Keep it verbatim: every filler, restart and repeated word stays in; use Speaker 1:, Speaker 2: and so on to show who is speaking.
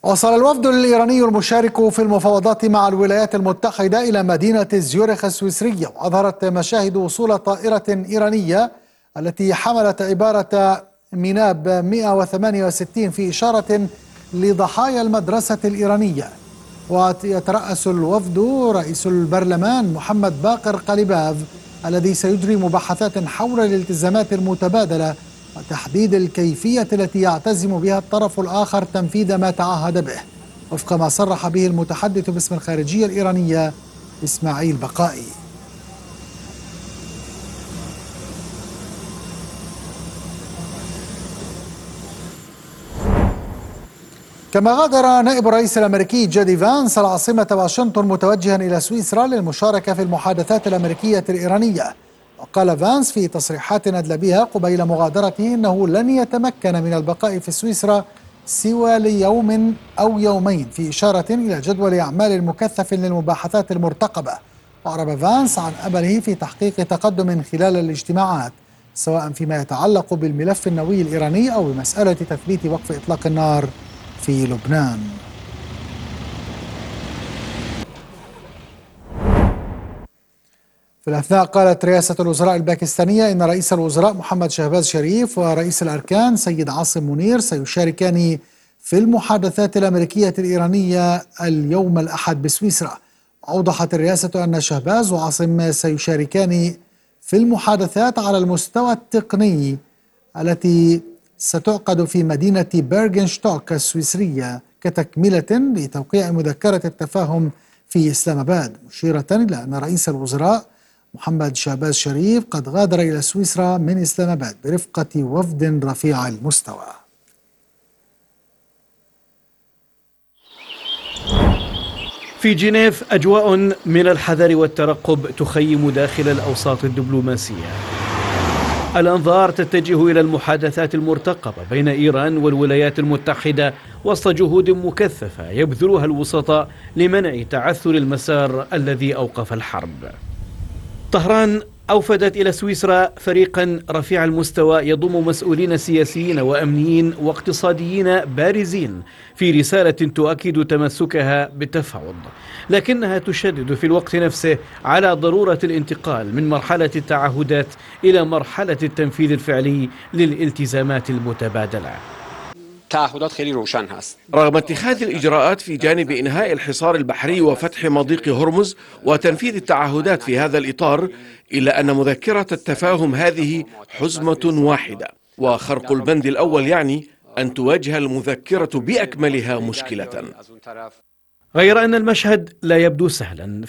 Speaker 1: وصل الوفد الإيراني المشارك في المفاوضات مع الولايات المتحدة إلى مدينة زيورخ السويسرية، وأظهرت مشاهد وصول طائرة إيرانية التي حملت عبارة ميناب مئة وثمانية وستين في إشارة لضحايا المدرسة الإيرانية. ويترأس الوفد رئيس البرلمان محمد باقر قليباف الذي سيجري مباحثات حول الالتزامات المتبادلة وتحديد الكيفية التي يعتزم بها الطرف الآخر تنفيذ ما تعهد به، وفق ما صرح به المتحدث باسم الخارجية الإيرانية إسماعيل بقائي. كما غادر نائب الرئيس الأمريكي جيدي فانس العاصمة واشنطن متوجها إلى سويسرا للمشاركة في المحادثات الأمريكية الإيرانية. وقال فانس في تصريحات أدلى بها قبيل مغادرته إنه لن يتمكن من البقاء في سويسرا سوى ليوم أو يومين، في إشارة إلى جدول أعمال مكثف للمباحثات المرتقبة. وأعرب فانس عن أمله في تحقيق تقدم خلال الاجتماعات، سواء فيما يتعلق بالملف النووي الإيراني أو بمسألة تثبيت وقف إطلاق النار في لبنان. في الأثناء قالت رئاسة الوزراء الباكستانية إن رئيس الوزراء محمد شهباز شريف ورئيس الأركان سيد عاصم منير سيشاركان في المحادثات الأمريكية الإيرانية اليوم الأحد بسويسرا. أوضحت الرئاسة أن شهباز وعاصم سيشاركان في المحادثات على المستوى التقني التي ستعقد في مدينة بيرغنشتوك السويسرية كتكملة لتوقيع مذكرة التفاهم في إسلام آباد، مشيرة إلى أن رئيس الوزراء محمد شهباز شريف قد غادر إلى سويسرا من إسلام آباد برفقة وفد رفيع المستوى.
Speaker 2: في جنيف أجواء من الحذر والترقب تخيم داخل الأوساط الدبلوماسية. الأنظار تتجه إلى المحادثات المرتقبة بين إيران والولايات المتحدة وسط جهود مكثفة يبذلها الوسطاء لمنع تعثر المسار الذي أوقف الحرب. طهران أوفدت إلى سويسرا فريقا رفيع المستوى يضم مسؤولين سياسيين وأمنيين واقتصاديين بارزين في رسالة تؤكد تمسكها بالتفاوض، لكنها تشدد في الوقت نفسه على ضرورة الانتقال من مرحلة التعهدات إلى مرحلة التنفيذ الفعلي للالتزامات المتبادلة.
Speaker 3: تعهدات خیلی روشن هست.
Speaker 4: رغم اتخاذ الإجراءات في جانب إنهاء الحصار البحري وفتح مضيق هرمز وتنفيذ التعهدات في هذا الإطار، إلا أن مذكرة التفاهم هذه حزمة واحدة، وخرق البند الأول يعني أن تواجه المذكرة بأكملها مشكلة.
Speaker 2: غير أن المشهد لا يبدو سهلا،